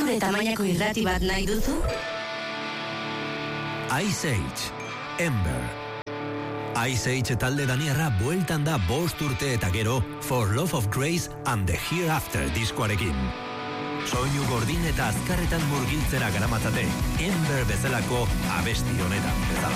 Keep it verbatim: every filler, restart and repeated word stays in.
Zure tamainako irrati bat nahi duzu? Ice Age, Ember. Ice Age talde daniarra bueltan da bost urte eta gero For Love of Grace and the Hereafter diskoarekin. Soinu gordin eta azkarretan murgiltzera garamatzate, Ember bezalako abesti honetan bezala.